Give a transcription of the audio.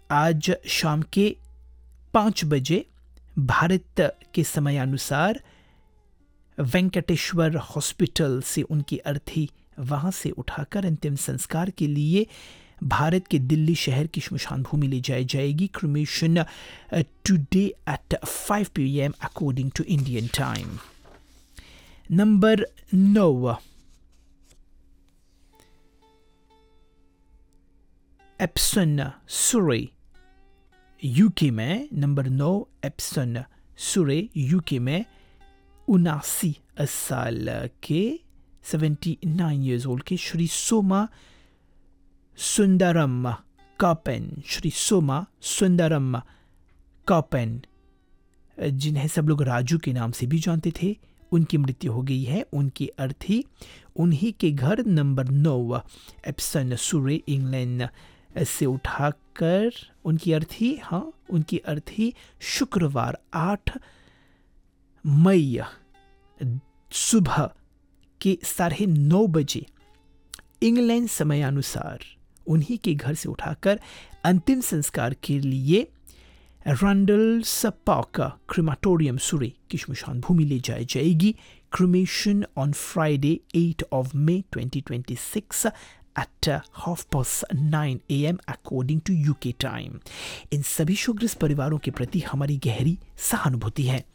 आज शाम के 5 बजे भारत के समयानुसार वेंकटेश्वर हॉस्पिटल से उनकी अर्थी वहाँ से उठाकर अंतिम संस्कार के लिए भारत के दिल्ली शहर की श्मशान भूमि ले जाई जाएगी. Cremation today at 5 PM according to Indian time. Number 9, Epson सुरे यूके में. नंबर 9, एप्सन सुरे यूके में 79 साल के 79 ईयर्स ओल्ड के श्री सोमा सुंदरम कापेन, श्री सोमा सुंदरम कापेन, जिन्हें सब लोग राजू के नाम से भी जानते थे, उनकी मृत्यु हो गई है. उनकी अर्थी उन्हीं के घर नंबर 9 एप्सन सुरे इंग्लैंड से उठाकर उनकी अर्थी शुक्रवार 8 मई सुबह के 9:30 बजे इंग्लैंड समयानुसार उन्हीं के घर से उठाकर अंतिम संस्कार के लिए रैंडल्स पार्क क्रीमेटोरियम सुरे की श्मशान भूमि ले जाई जाएगी. Cremation on Friday 8 May 2026 at 9:30 AM according to UK time. इन सभी शोकग्रस्त परिवारों के प्रति हमारी गहरी सहानुभूति है.